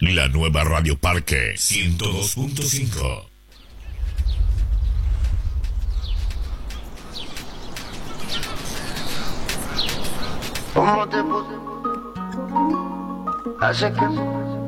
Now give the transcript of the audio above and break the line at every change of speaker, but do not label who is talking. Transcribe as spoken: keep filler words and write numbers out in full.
La nueva Radio Parque ciento dos punto cinco.
¿Cómo te puse? Hace que